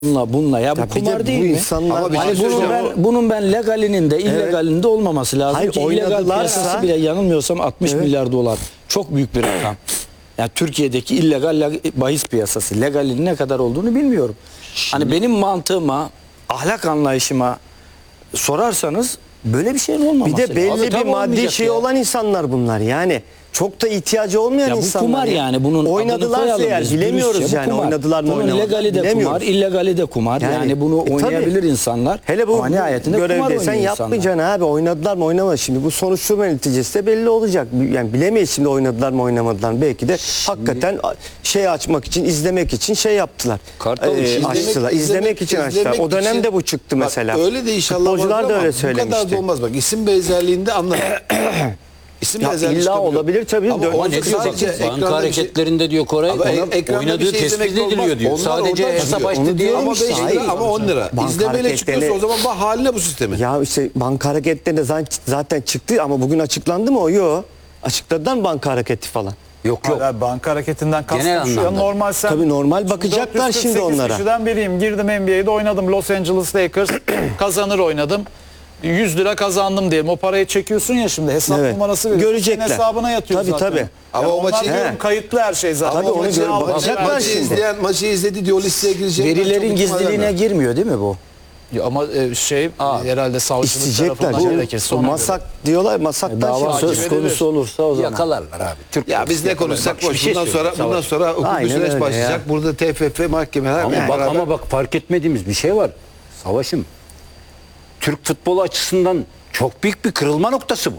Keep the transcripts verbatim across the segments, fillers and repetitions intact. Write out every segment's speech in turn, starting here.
Bununla bununla ya bu Ya bir de kumar bu değil mi? insanlar- Ama Ama bir hani şey bunun söyleyeceğim. ben bunun ben legalinin de illegalinin de olmaması lazım Hayır, ki illegal oynadılarsa- piyasası bile yanılmıyorsam altmış Evet. milyar dolar. Çok büyük bir rakam. Yani Türkiye'deki illegal leg- bahis piyasası legalinin ne kadar olduğunu bilmiyorum. Hani benim mantığıma, ahlak anlayışıma sorarsanız böyle bir şeyin olmaması. Bir de belli lazım. bir Tabii maddi olmayacak şey ya. olan insanlar bunlar. Yani çok da ihtiyacı olmayan Ya bu insanlar. kumar ya. yani bunun adını oynadılarsa koyalım eğer biz, bilemiyoruz dürüstçe bu yani kumar. oynadılar mı Bunun oynamadılar legali de bilemiyoruz. kumar, illegali de kumar. Yani, Yani, bunu e, tabii. oynayabilir insanlar. Hele bu ama nihayetinde kumar görevde oynuyor sen insanlar. yapmayacaksın abi, oynadılar mı oynamadılar. Şimdi bu soruşturma neticesi de belli olacak. Yani bilemeyiz şimdi oynadılar mı oynamadılar mı. Belki de hakikaten şey açmak için, izlemek için şey yaptılar. Kartal Ee, için açtılar. izlemek- izlemek için izlemek açtılar. O dönemde için- bu çıktı Bak, mesela. öyle de inşallah Futbolcular vardır da ama öyle bu kadar söylemişti. da olmaz. Bak isim benzerliğinde anlarım. İsim Ya benzerliği illa çıkabiliyor. olabilir tabii. Ama Dön- Ama orada ne diyor bak sadece banka ekranda bir şey- hareketlerinde diyor Koray Ama ona ekranda oynadığı bir şey tespit izlemek de olmaz. ediliyor diyor. Onlar Sadece oradan hesap çıkıyor. açtı Onu diye. diyorum Ama işte, beş hayır. lira ama on lira. Banka İzlemeyle hareketleri- çıkıyorsa o zaman bak haline bu sistemin. Ya işte banka hareketlerinde zaten- zaten çıktı ama bugün açıklandı mı o? Yok. Açıkladılar mı banka hareketi falan? Yok yok. Hala banka hareketinden Genel kastım şu ya, anlamda. normal sen. Tabii normal Şimdi bakacaklar dört yüz kırk şimdi sekiz onlara. kişiden biriyim. Girdim N B A'de oynadım. Los Angeles Lakers kazanır oynadım. yüz lira kazandım diyelim. O parayı çekiyorsun ya şimdi. Hesap Evet. numarası veriyorsun. Görecekler. Senin hesabına yatıyor Tabii, zaten. tabii. Ama Yani o onlar maçı- diyorum He. kayıtlı her şey zaten. Tabii, O onu maçı gör- al, bakacaklar maçı al. Maçı şimdi. izleyen, maçı izledi diyor listeye girecek. Verilerin gizliliğine girmiyor değil mi bu? Ya ama e, şey herhalde savcılık İsteyecekler. tarafından Bu, gerekirse bu ona masak diyorlar. Masaktan Dava şey- söz konusu olursa o zaman. Yakalarlar abi. Türk Ya biz ne yakalarlar. konuşsak Bak, bir boş. şey Bundan sonra söyleyeyim, bundan Savaş. sonra hukuki Aynen süreç öyle başlayacak. ya. Burada T F F mahkemeler Ama hep bak, beraber- ama bak fark etmediğimiz bir şey var. Savaşım. Türk futbolu açısından çok büyük bir kırılma noktası bu.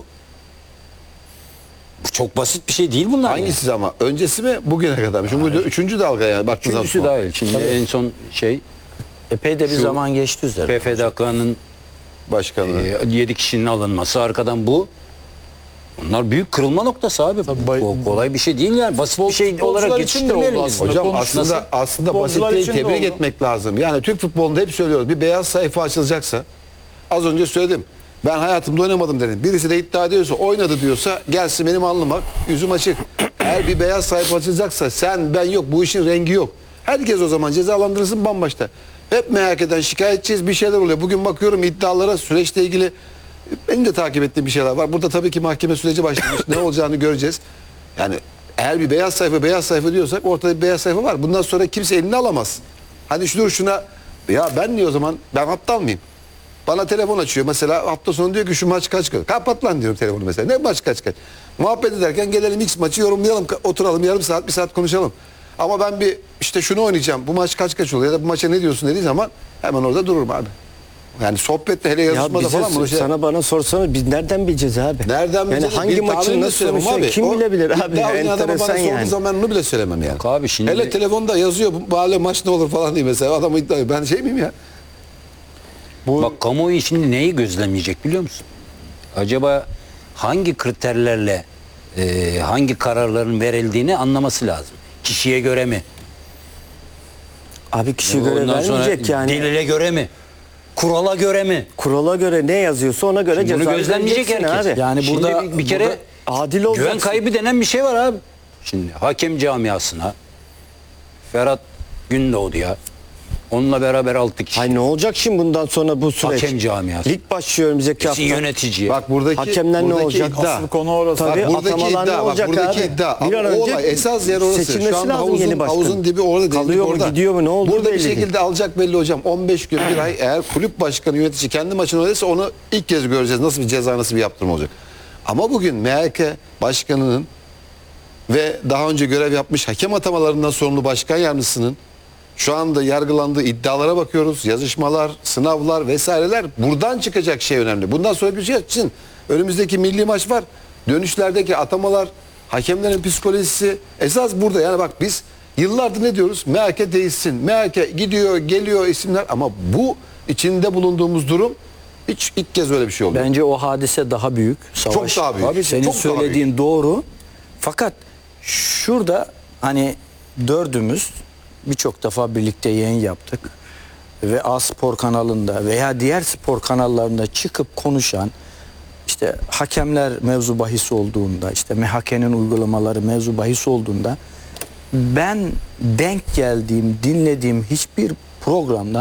Bu çok basit bir şey değil bunlar. Hangisi ama? Öncesi mi bugüne kadar mı? Çünkü bu üçüncü dalga yani baktığınız Üçüncüsü zaman. dahil. Şimdi en son şey Epey de bir Şu- zaman geçti üzerine. P F D K'nın Başkanı. yedi kişinin alınması arkadan bu. Bunlar büyük kırılma noktası abi. bay- Bu kolay bir şey değil yani. Basit bir şey futbolcular olarak için de oldu yetiştirmeyelim biz. aslında. Hocam konuşması. aslında aslında basit Futbolcular değil, için de tebrik oldu. etmek lazım. Yani Türk futbolunda hep söylüyoruz. Bir beyaz sayfa açılacaksa az önce söyledim. Ben hayatımda oynamadım dedim. Birisi de iddia ediyorsa oynadı diyorsa gelsin benim alnıma yüzüm açık. Eğer bir beyaz sayfa açılacaksa sen ben yok bu işin rengi yok. Herkes o zaman cezalandırılsın bambaşta. Hep M H K'den şikayetçiyiz bir şeyler oluyor. Bugün bakıyorum iddialara süreçle ilgili benim de takip ettiğim bir şeyler var. Burada tabii ki mahkeme süreci başlamış. Ne olacağını göreceğiz. Yani eğer bir beyaz sayfa beyaz sayfa diyorsak ortada bir beyaz sayfa var. Bundan sonra kimse elini alamaz. Hani şu dur şuna ya ben niye o zaman ben aptal mıyım? Bana telefon açıyor mesela hafta sonu diyor ki şu maç kaç kaç. Kapat lan diyorum telefonu mesela. Ne maç kaç kaç? Muhabbet ederken gelelim X maçı yorumlayalım. Oturalım yarım saat bir saat konuşalım. Ama ben bir işte şunu oynayacağım. Bu maç kaç kaç oluyor ya da bu maça ne diyorsun dediği zaman hemen orada dururum abi. Yani sohbette hele Ya yazışmada bize, falan bunu şey. sana bana sorsanız biz nereden bileceğiz abi? Nereden Yani bileceğiz? hangi Bir maçın tahmin de nasıl söylemem sonuçlanıyor? Kim O bilebilir abi? iddia Ya, oynayan adam bana enteresan sorduğu yani. zaman ben onu bile söylemem yani. Yok abi, şimdi- Hele telefonda yazıyor bu mahalle maç ne olur falan diye mesela adam iddia ben şey miyim ya? Bak kamuoyu şimdi neyi gözlemleyecek biliyor musun? Acaba hangi kriterlerle e, hangi kararların verildiğini anlaması lazım. Kişiye göre mi? Abi kişi göre Ondan sonra vermeyecek yani. delile göre mi? Kurala göre mi? Kurala göre ne yazıyorsa ona göre Bunu ceza gözlemleyecek vereceksin herkes. abi. Yani Şimdi burada- bir, bir kere burada adil güven olacaksın. kaybı denen bir şey var abi. Şimdi hakem camiasına Ferhat Gündoğdu ya. Onunla beraber altı kişi. Hay ne olacak şimdi bundan sonra bu süreç? Hakem camiası. Lig başlıyor önümüzdeki Hepsi hafta. yönetici. Bak buradaki Hakemler ne buradaki olacak? iddia. Asıl konu orası. Tabii, Bak buradaki atamalar ne iddia, bak olacak buradaki abi? iddia. Bir Ama an o önce olay esas yer orası. seçilmesi Şu anda lazım havuzun, yeni başkan. havuzun dibi orada değil. Kalıyor mu, orada. gidiyor mu, ne olduğu Burada bir belli değil. şekilde alacak belli hocam. on beş gün bir ay eğer kulüp başkanı yönetici kendi maçını oynarsa onu ilk kez göreceğiz. Nasıl bir ceza nasıl bir yaptırım olacak. Ama bugün M H K başkanının ve daha önce görev yapmış hakem atamalarından sorumlu başkan yardımcısının şu anda yargılandığı iddialara bakıyoruz. Yazışmalar, sınavlar vesaireler buradan çıkacak şey önemli. Bundan sonra bir şey için önümüzdeki milli maç var. Dönüşlerdeki atamalar, hakemlerin psikolojisi esas burada. Yani bak biz yıllardır ne diyoruz? M H K değişsin. M H K gidiyor, geliyor isimler ama bu içinde bulunduğumuz durum hiç ilk kez öyle bir şey oldu. Bence o hadise daha büyük. Savaş. Çok daha büyük. Abi senin Çok daha söylediğin doğru. Fakat şurada hani dördümüz birçok defa birlikte yayın yaptık. Ve A Spor kanalında veya diğer spor kanallarında çıkıp konuşan işte hakemler mevzu bahis olduğunda işte M H K'nin uygulamaları mevzu bahis olduğunda ben denk geldiğim, dinlediğim hiçbir programdan